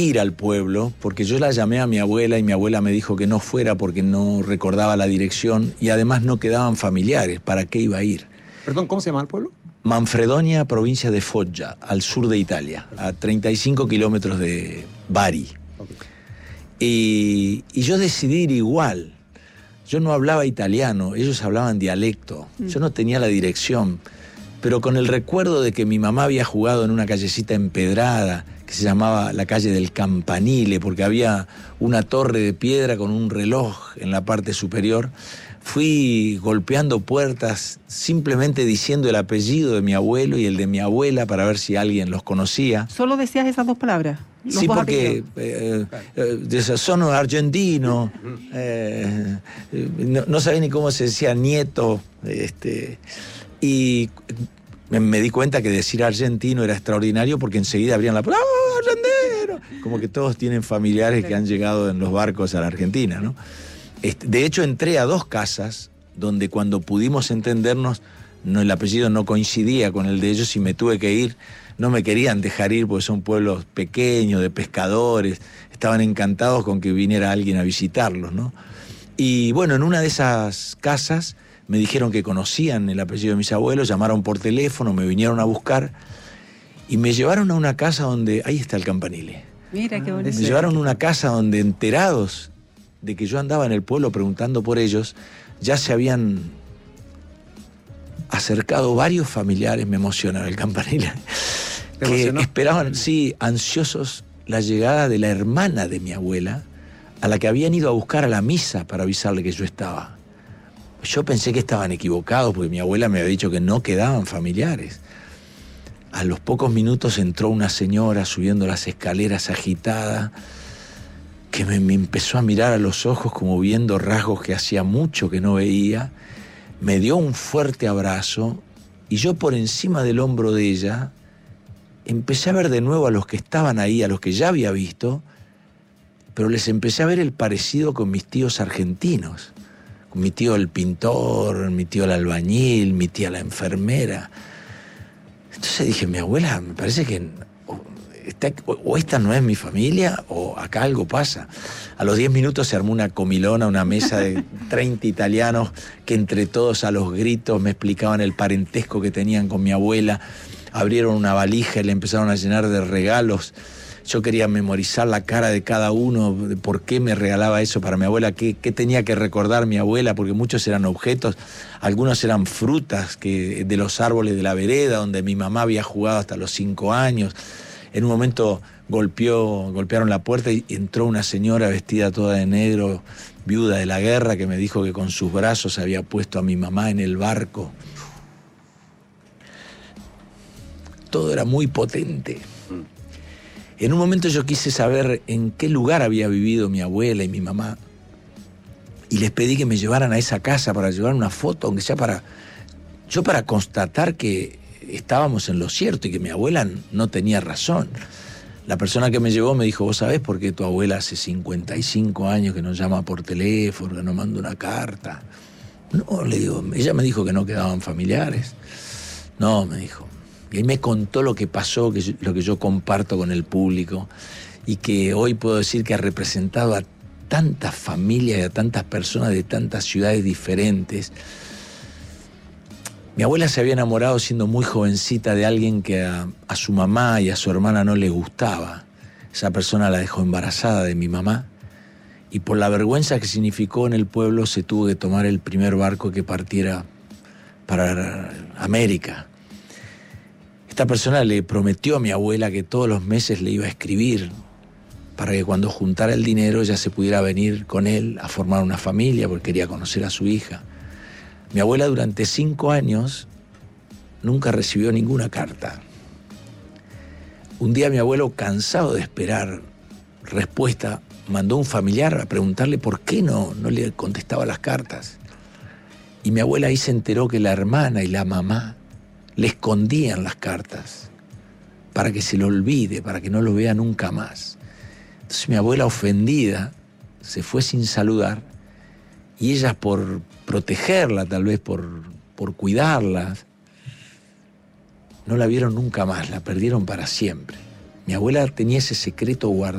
ir al pueblo, porque yo la llamé a mi abuela y mi abuela me dijo que no fuera porque no recordaba la dirección y además no quedaban familiares. ¿Para qué iba a ir? Perdón, ¿cómo se llama el pueblo? Manfredonia, provincia de Foggia, al sur de Italia, a 35 kilómetros de Bari. Okay. Y yo decidí ir igual. Yo no hablaba italiano, ellos hablaban dialecto. Yo no tenía la dirección, pero con el recuerdo de que mi mamá había jugado en una callecita empedrada que se llamaba la calle del Campanile, porque había una torre de piedra con un reloj en la parte superior, fui golpeando puertas, simplemente diciendo el apellido de mi abuelo y el de mi abuela para ver si alguien los conocía. ¿Solo decías esas dos palabras? Sí, porque sono argentino, no sabía ni cómo se decía nieto, y me di cuenta que decir argentino era extraordinario porque enseguida abrían la puerta, ¡oh, argentino! Como que todos tienen familiares que han llegado en los barcos a la Argentina, ¿no? De hecho, entré a 2 casas donde cuando pudimos entendernos, el apellido no coincidía con el de ellos y me tuve que ir. No me querían dejar ir porque son pueblos pequeños, de pescadores. Estaban encantados con que viniera alguien a visitarlos, ¿no? Y bueno, en una de esas casas me dijeron que conocían el apellido de mis abuelos, llamaron por teléfono, me vinieron a buscar y me llevaron a una casa donde... Ahí está el Campanile. Mira, qué bonito. Me llevaron a una casa donde, enterados de que yo andaba en el pueblo preguntando por ellos, ya se habían acercado varios familiares, me emociona el Campanile, que esperaban, sí, ansiosos la llegada de la hermana de mi abuela, a la que habían ido a buscar a la misa para avisarle que yo estaba. Yo pensé que estaban equivocados porque mi abuela me había dicho que no quedaban familiares. A los pocos minutos entró una señora subiendo las escaleras agitada, que me empezó a mirar a los ojos como viendo rasgos que hacía mucho que no veía. Me dio un fuerte abrazo y yo por encima del hombro de ella empecé a ver de nuevo a los que estaban ahí, a los que ya había visto, pero les empecé a ver el parecido con mis tíos argentinos, con mi tío el pintor, mi tío el albañil, mi tía la enfermera. Entonces dije, mi abuela, me parece que o esta no es mi familia o acá algo pasa. A los 10 minutos se armó una comilona, una mesa de 30 italianos que entre todos a los gritos me explicaban el parentesco que tenían con mi abuela. Abrieron una valija y le empezaron a llenar de regalos. Yo quería memorizar la cara de cada uno, de por qué me regalaba eso para mi abuela, qué tenía que recordar mi abuela, porque muchos eran objetos, algunos eran frutas de los árboles de la vereda, donde mi mamá había jugado hasta los 5 años. En un momento golpearon la puerta y entró una señora vestida toda de negro, viuda de la guerra, que me dijo que con sus brazos había puesto a mi mamá en el barco. Todo era muy potente. En un momento yo quise saber en qué lugar había vivido mi abuela y mi mamá, y les pedí que me llevaran a esa casa para llevar una foto, aunque sea para constatar que estábamos en lo cierto y que mi abuela no tenía razón. La persona que me llevó me dijo, ¿vos sabés por qué tu abuela hace 55 años que no llama por teléfono, que no manda una carta? No, le digo, ella me dijo que no quedaban familiares. No, me dijo. Y ahí me contó lo que pasó, lo que yo comparto con el público, y que hoy puedo decir que ha representado a tantas familias y a tantas personas de tantas ciudades diferentes. Mi abuela se había enamorado siendo muy jovencita de alguien que a su mamá y a su hermana no les gustaba. Esa persona la dejó embarazada de mi mamá y por la vergüenza que significó en el pueblo se tuvo que tomar el primer barco que partiera para América. Esta persona le prometió a mi abuela que todos los meses le iba a escribir para que cuando juntara el dinero ella se pudiera venir con él a formar una familia porque quería conocer a su hija. Mi abuela durante 5 años nunca recibió ninguna carta. Un día mi abuelo, cansado de esperar respuesta, mandó a un familiar a preguntarle por qué no le contestaba las cartas. Y mi abuela ahí se enteró que la hermana y la mamá le escondían las cartas para que se lo olvide, para que no lo vea nunca más. Entonces mi abuela, ofendida, se fue sin saludar y ellas, por protegerla, tal vez por cuidarla, no la vieron nunca más, la perdieron para siempre. Mi abuela tenía ese secreto guardado.